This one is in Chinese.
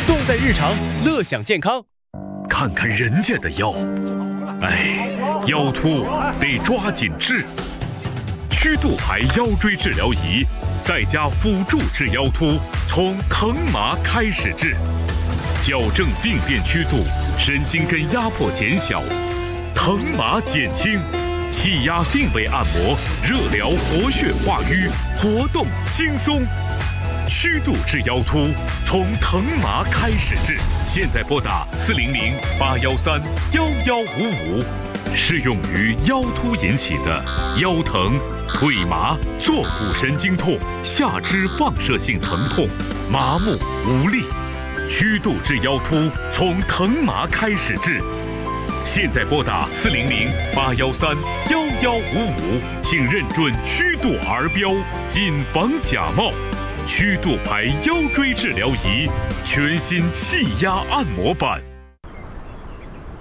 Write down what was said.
动在日常，乐享健康。 看看人家的腰，哎，腰突得抓紧治。曲度牌腰椎治疗仪，再加辅助治腰突，从疼麻开始治，矫正病变曲度，神经根压迫减小，疼麻减轻，气压定位按摩，热疗活血化瘀，活动轻松。曲度治腰突，从疼麻开始治。现在拨打400-813-1155，适用于腰突引起的腰疼、腿麻、坐骨神经痛、下肢放射性疼痛、麻木无力。曲度治腰突，从疼麻开始治。现在拨打400-813-1155，请认准曲度儿标，谨防假冒。曲度牌腰椎治疗仪，全新气压按摩板。